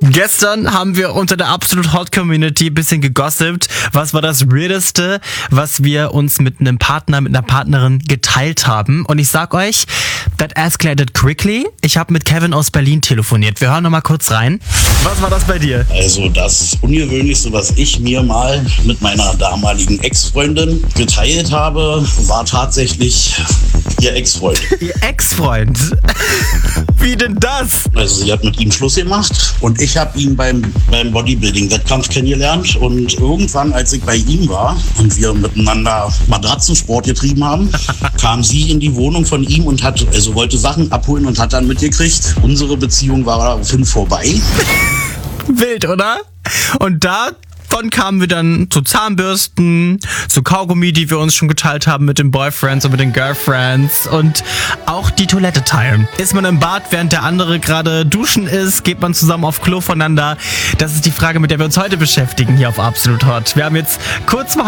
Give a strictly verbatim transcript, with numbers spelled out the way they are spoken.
Gestern haben wir unter der Absolut Hot Community ein bisschen gegossipt. Was war das Weirdeste, was wir uns mit einem Partner, mit einer Partnerin geteilt haben? Und ich sag euch, that escalated quickly. Ich habe mit Kevin aus Berlin telefoniert. Wir hören noch mal kurz rein. Was war das bei dir? Also das Ungewöhnlichste, was ich mir mal mit meiner damaligen Ex-Freundin geteilt habe, war tatsächlich ihr Ex-Freund. Ihr Ex-Freund? Wie denn das? Also sie hat mit ihm Schluss gemacht und ich habe ihn beim, beim Bodybuilding-Wettkampf kennengelernt. Und irgendwann, als ich bei ihm war und wir miteinander Matratzensport getrieben haben, kam sie in die Wohnung von ihm und hat, also wollte Sachen abholen und hat dann mitgekriegt, unsere Beziehung war daraufhin vorbei. Wild, oder? Und da... Dann kamen wir dann zu Zahnbürsten, zu Kaugummi, die wir uns schon geteilt haben mit den Boyfriends und mit den Girlfriends und auch die Toilette teilen. Ist man im Bad, während der andere gerade duschen ist, geht man zusammen auf Klo voneinander? Das ist die Frage, mit der wir uns heute beschäftigen hier auf Absolut Hot. Wir haben jetzt kurz vor